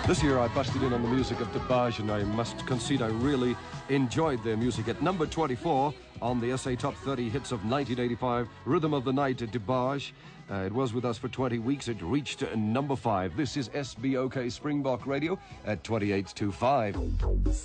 This year I busted in on the music of DeBarge, and I must concede I really enjoyed their music. At number 24 on the SA Top 30 Hits of 1985, Rhythm of the Night at DeBarge. It was with us for 20 weeks. It reached number 5. This is SBOK Springbok Radio at 28 to 5.